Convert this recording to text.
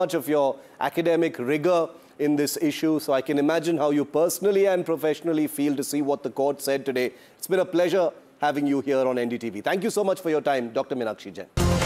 much of your academic rigor in this issue, so I can imagine how you personally and professionally feel to see what the court said today. It's been a pleasure having you here on NDTV. Thank you so much for your time, Dr. Meenakshi Jain.